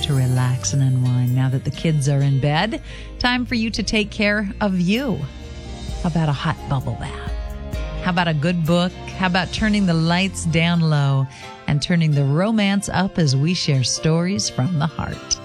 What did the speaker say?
to relax and unwind now that the kids are in bed. Time for you to take care of you. How about a hot bubble bath? How about a good book? How about turning the lights down low and turning the romance up as we share stories from the heart?